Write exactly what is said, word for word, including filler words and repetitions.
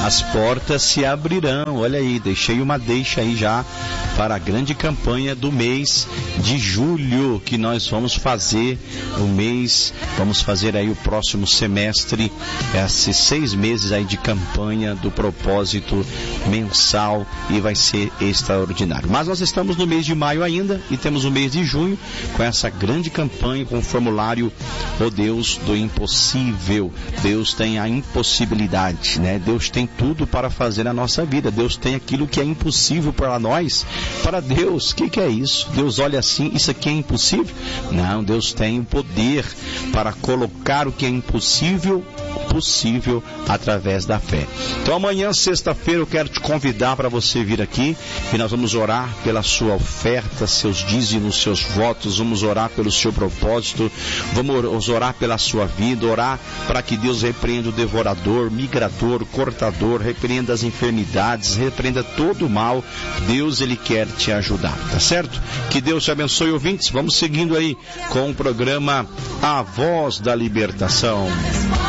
as portas se abrirão. Olha aí, deixei uma deixa aí já para a grande campanha do mês de julho, que nós vamos fazer o mês, vamos fazer aí o próximo semestre, esses seis meses aí de campanha do propósito mensal, e vai ser extraordinário. Mas nós estamos no mês de maio ainda e temos o mês de junho com essa grande campanha, com o formulário O Deus do Impossível. Deus tem a impossibilidade, né? Deus tem tudo para fazer na nossa vida. Deus tem aquilo que é impossível para nós. Para Deus, o que, que é isso? Deus olha assim, isso aqui é impossível? Não, Deus tem o poder para colocar o que é impossível possível através da fé. Então amanhã, sexta-feira, eu quero te convidar para você vir aqui e nós vamos orar pela sua oferta, seus dízimos, seus votos, vamos orar pelo seu propósito, vamos orar pela sua vida, orar para que Deus repreenda o devorador, migrador, cortador, repreenda as enfermidades, repreenda todo o mal. Deus, Ele quer te ajudar, tá certo? Que Deus te abençoe, ouvintes. Vamos seguindo aí com o programa A Voz da Libertação.